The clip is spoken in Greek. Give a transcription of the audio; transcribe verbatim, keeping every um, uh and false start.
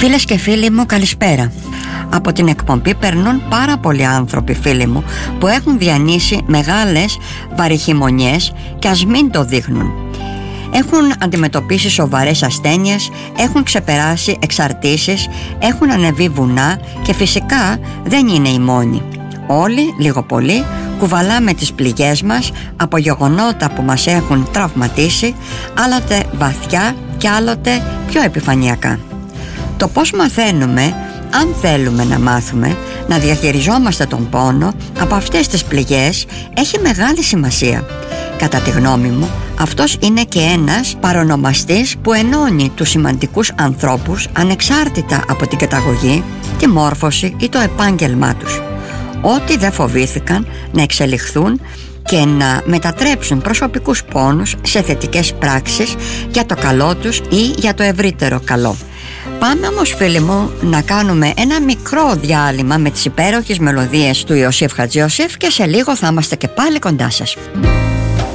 Φίλες και φίλοι μου, καλησπέρα. Από την εκπομπή περνούν πάρα πολλοί άνθρωποι, φίλοι μου, που έχουν διανύσει μεγάλες βαριχημονιές και ας μην το δείχνουν. Έχουν αντιμετωπίσει σοβαρές ασθένειες, έχουν ξεπεράσει εξαρτήσεις, έχουν ανεβεί βουνά και φυσικά δεν είναι οι μόνοι. Όλοι, λίγο πολύ, κουβαλάμε τις πληγές μας από γεγονότα που μας έχουν τραυματίσει, άλλοτε βαθιά και άλλοτε πιο επιφανειακά. Το πώς μαθαίνουμε, αν θέλουμε να μάθουμε, να διαχειριζόμαστε τον πόνο από αυτές τις πληγές έχει μεγάλη σημασία. Κατά τη γνώμη μου, αυτός είναι και ένας παρονομαστής που ενώνει τους σημαντικούς ανθρώπους ανεξάρτητα από την καταγωγή, τη μόρφωση ή το επάγγελμά τους. Ότι δεν φοβήθηκαν να εξελιχθούν και να μετατρέψουν προσωπικούς πόνους σε θετικές πράξεις για το καλό τους ή για το ευρύτερο καλό. Πάμε όμως, φίλοι μου, να κάνουμε ένα μικρό διάλειμμα με τις υπέροχες μελωδίες του Ιωσήφ Χατζιωσήφ και σε λίγο θα είμαστε και πάλι κοντά σας.